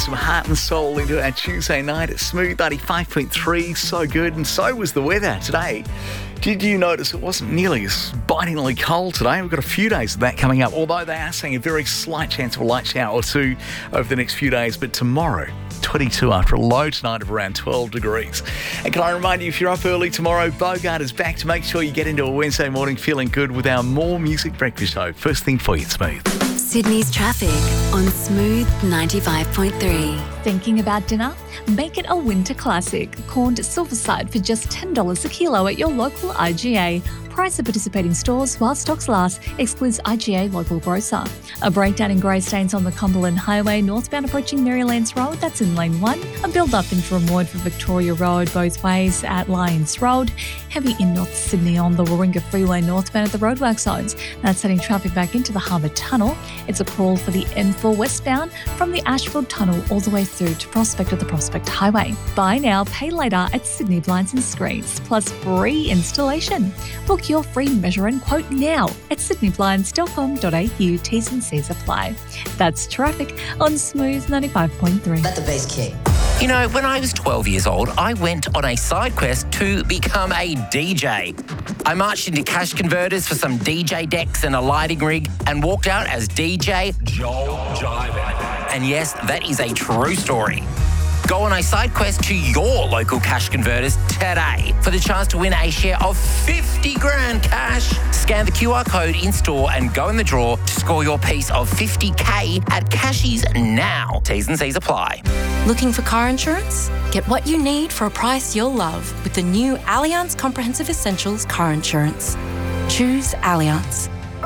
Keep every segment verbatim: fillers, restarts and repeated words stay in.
some heart and soul into our Tuesday night at Smooth ninety-five point three. So good, and so was the weather today. Did you notice it wasn't nearly as bitingly cold today? We've got a few days of that coming up, although they are saying a very slight chance of a light shower or two over the next few days. But tomorrow, twenty-two after a low tonight of around twelve degrees. And can I remind you, if you're up early tomorrow, Bogart is back to make sure you get into a Wednesday morning feeling good with our More Music Breakfast show. First thing for you, Smooth. Sydney's traffic on Smooth ninety-five point three. Thinking about dinner? Make it a winter classic. Corned silverside for just ten dollars a kilo at your local I G A. Price of participating stores while stocks last. Excludes I G A local grocer. A breakdown in grey stains on the Cumberland Highway northbound approaching Marylands Road. That's in lane one. A build-up in from Ward for Victoria Road both ways at Lyons Road. Heavy in North Sydney on the Warringah Freeway northbound at the roadwork zones. That's setting traffic back into the Harbour Tunnel. It's a crawl for the M four westbound from the Ashfield Tunnel all the way through to Prospect of the Prospect Highway. Buy now, pay later at Sydney Blinds and Screens, plus free installation. Book your free measure and quote now at sydney blinds dot com dot a u. T's and C's apply. That's traffic on Smooth ninety-five point three. Let the bass kick. You know, when I was twelve years old, I went on a side quest to become a D J. I marched into cash converters for some D J decks and a lighting rig and walked out as D J Joel Jiven. And yes, that is a true story. Go on a side quest to your local cash converters today for the chance to win a share of fifty grand cash. Scan the Q R code in store and go in the draw to score your piece of fifty K at Cashies now. T's and C's apply. Looking for car insurance? Get what you need for a price you'll love with the new Allianz Comprehensive Essentials car insurance. Choose Allianz.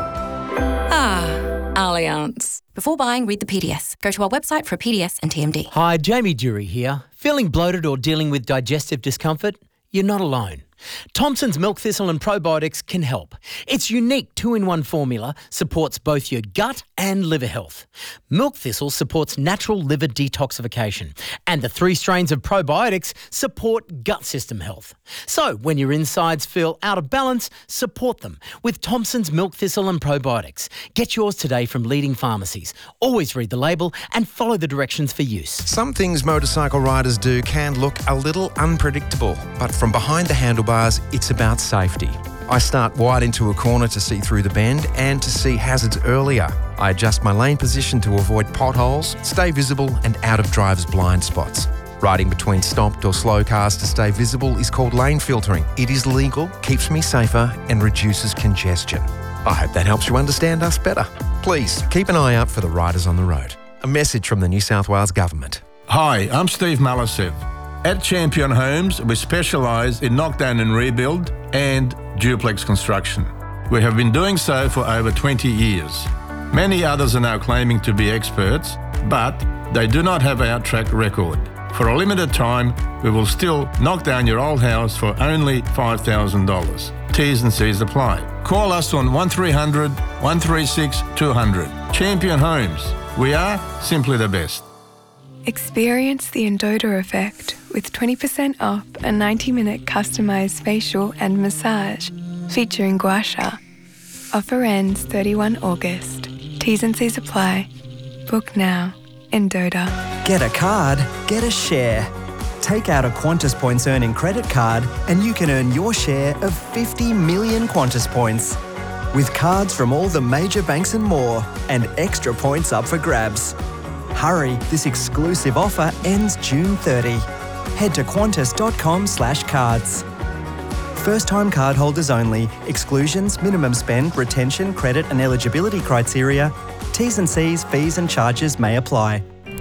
Ah, Allianz. Before buying, read the P D S. Go to our website for a P D S and T M D. Hi, Jamie Dury here. Feeling bloated or dealing with digestive discomfort? You're not alone. Thompson's Milk Thistle and Probiotics can help. Its unique two-in-one formula supports both your gut and liver health. Milk Thistle supports natural liver detoxification, and the three strains of probiotics support gut system health. So when your insides feel out of balance, support them with Thompson's Milk Thistle and Probiotics. Get yours today from leading pharmacies. Always read the label and follow the directions for use. Some things motorcycle riders do can look a little unpredictable, but from behind the handlebars, it's about safety. I start wide into a corner to see through the bend and to see hazards earlier. I adjust my lane position to avoid potholes, stay visible and out of drivers' blind spots. Riding between stopped or slow cars to stay visible is called lane filtering. It is legal, keeps me safer and reduces congestion. I hope that helps you understand us better. Please keep an eye out for the riders on the road. A message from the New South Wales Government. Hi, I'm Steve Malisev. At Champion Homes, we specialise in knockdown and rebuild and duplex construction. We have been doing so for over twenty years. Many others are now claiming to be experts, but they do not have our track record. For a limited time, we will still knock down your old house for only five thousand dollars. T's and C's apply. Call us on one three hundred, one three six, two hundred. Champion Homes. We are simply the best. Experience the Endota effect with twenty percent off a ninety minute customised facial and massage featuring gua sha. Offer ends thirty-first of August. T's and C's apply. Book now. Endota. Get a card, get a share. Take out a Qantas Points earning credit card and you can earn your share of fifty million Qantas Points. With cards from all the major banks and more, and extra points up for grabs. Hurry, this exclusive offer ends June thirtieth. Head to qantas dot com slash cards. First-time cardholders only. Exclusions, minimum spend, retention, credit and eligibility criteria. T's and C's, fees and charges may apply.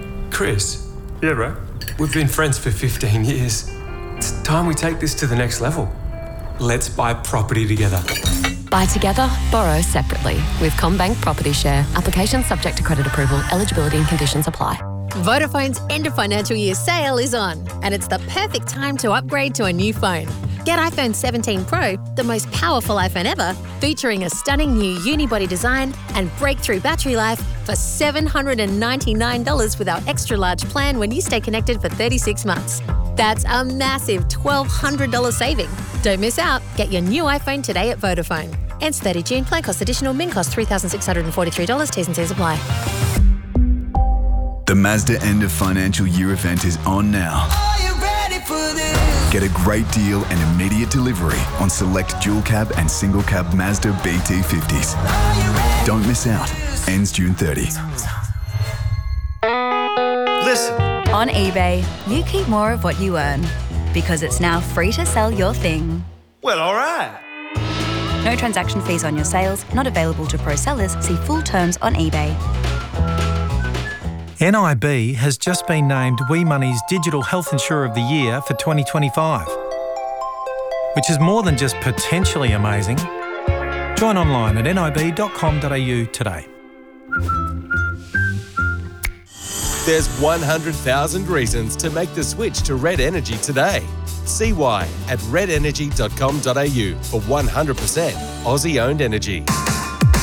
Chris. Yeah, bro? We've been friends for fifteen years. It's time we take this to the next level. Let's buy property together. Buy together, borrow separately with CommBank Property Share. Application subject to credit approval. Eligibility and conditions apply. Vodafone's end of financial year sale is on, and it's the perfect time to upgrade to a new phone. Get iPhone seventeen Pro, the most powerful iPhone ever, featuring a stunning new unibody design and breakthrough battery life for seven hundred ninety-nine dollars with our extra large plan when you stay connected for thirty-six months. That's a massive twelve hundred dollars saving. Don't miss out. Get your new iPhone today at Vodafone. Ends thirtieth of June. Plan cost additional. Min cost three thousand six hundred forty-three dollars. T's and C's apply. The The Mazda end of financial year event is on now. Are you ready for this? Get a great deal and immediate delivery on select dual cab and single cab Mazda B T fifties. Don't miss out. Ends June thirtieth. Listen. On eBay, you keep more of what you earn because it's now free to sell your thing. Well, all right. No transaction fees on your sales, not available to pro sellers. See full terms on eBay. N I B has just been named WeMoney's Digital Health Insurer of the Year for twenty twenty-five, which is more than just potentially amazing. Join online at nib dot com dot a u today. There's one hundred thousand reasons to make the switch to Red Energy today. See why at red energy dot com dot a u for one hundred percent Aussie-owned energy.